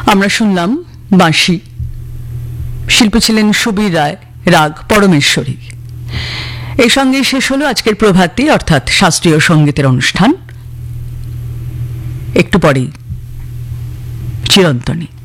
আমরা শুনলাম বাঁশি, শিল্পী ছিলেন সুবীর রায়, রাগ পরমেশ্বরী। এই সঙ্গে শেষ হলো আজকের প্রভাতী অর্থাৎ শাস্ত্রীয় সঙ্গীতের অনুষ্ঠান। একটু পরেই চিরন্তনী।